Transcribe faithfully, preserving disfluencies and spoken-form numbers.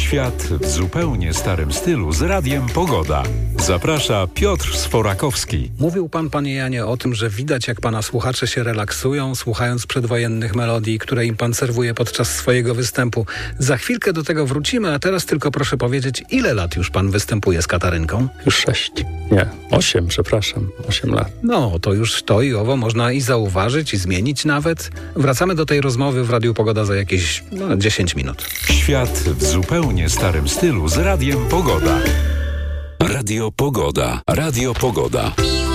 Świat w zupełnie starym stylu z Radiem Pogoda. Zaprasza Piotr Sforakowski. Mówił pan, panie Janie, o tym, że widać, jak pana słuchacze się relaksują, słuchając przedwojennych melodii, które im pan serwuje podczas swojego występu. Za chwilkę do tego wrócimy, a teraz tylko proszę powiedzieć, ile lat już pan występuje z Katarynką? Już sześć. Nie, osiem, przepraszam. Osiem lat. No, to już to i owo można i zauważyć, i zmienić nawet. Wracamy do tej rozmowy w Radiu Pogoda za jakieś no, dziesięć minut. Świat w zupełnie starym stylu z Radiem Pogoda. Radio Pogoda. Radio Pogoda.